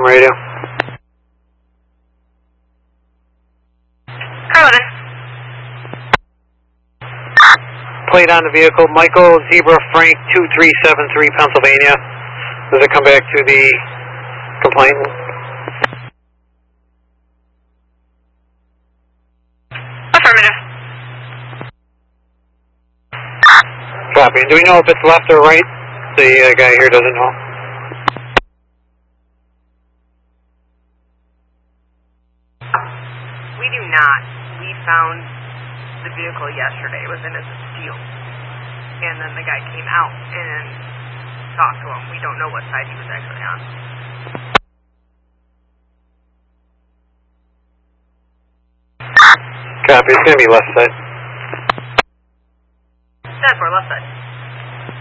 radio. Carlotta. Plate on the vehicle, Michael Zebra Frank 2373 Pennsylvania. Does it come back to the complainant? Affirmative. Copy. And do we know if it's left or right? The guy here doesn't know. We do not. We found the vehicle yesterday. It was in a steel. And then the guy came out and talked to him. We don't know what side he was actually on. Copy. It's going to be left side. 10-4, left side.